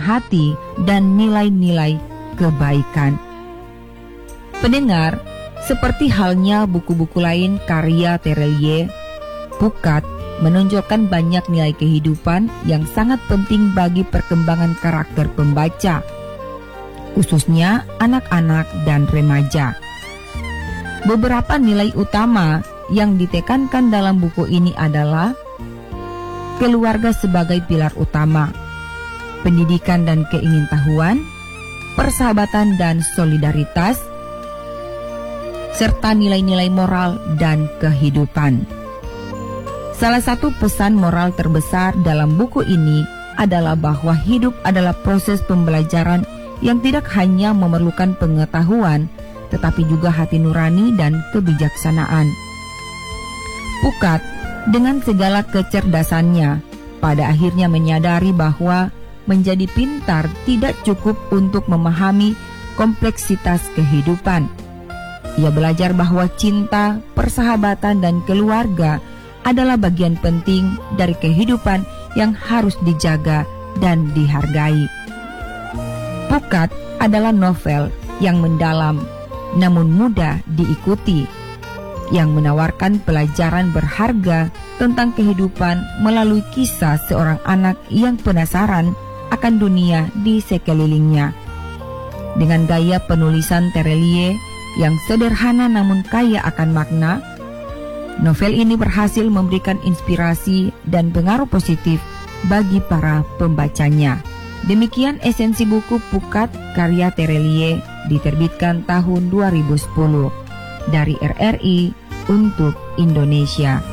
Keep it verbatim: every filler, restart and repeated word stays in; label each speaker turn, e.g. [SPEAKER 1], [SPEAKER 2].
[SPEAKER 1] hati dan nilai-nilai kebaikan. Pendengar, seperti halnya buku-buku lain karya Terelie, Pukat menonjolkan banyak nilai kehidupan yang sangat penting bagi perkembangan karakter pembaca, khususnya anak-anak dan remaja. Beberapa nilai utama yang ditekankan dalam buku ini adalah keluarga sebagai pilar utama, pendidikan dan keingintahuan, persahabatan dan solidaritas, serta nilai-nilai moral dan kehidupan. Salah satu pesan moral terbesar dalam buku ini adalah bahwa hidup adalah proses pembelajaran yang tidak hanya memerlukan pengetahuan, tetapi juga hati nurani dan kebijaksanaan. Pukat dengan segala kecerdasannya pada akhirnya menyadari bahwa menjadi pintar tidak cukup untuk memahami kompleksitas kehidupan. Ia belajar bahwa cinta, persahabatan, dan keluarga adalah bagian penting dari kehidupan yang harus dijaga dan dihargai. Pukat adalah novel yang mendalam namun mudah diikuti, yang menawarkan pelajaran berharga tentang kehidupan melalui kisah seorang anak yang penasaran akan dunia di sekelilingnya. Dengan gaya penulisan Terelie yang sederhana namun kaya akan makna, novel ini berhasil memberikan inspirasi dan pengaruh positif bagi para pembacanya. Demikian esensi buku Pukat karya Terelie, diterbitkan tahun dua ribu sepuluh dari R R I untuk Indonesia.